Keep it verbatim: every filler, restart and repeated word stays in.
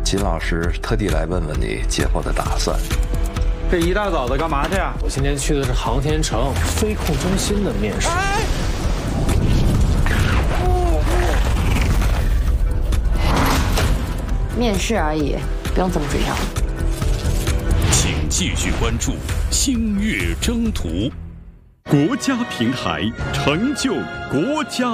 金老师特地来问问你今后的打算。 这一大早的干嘛去啊？ 我今天去的是航天城飞控中心的面试。哎面试而已，不用这么紧张。 请继续关注《星月征途》。 国家平台，成就国家。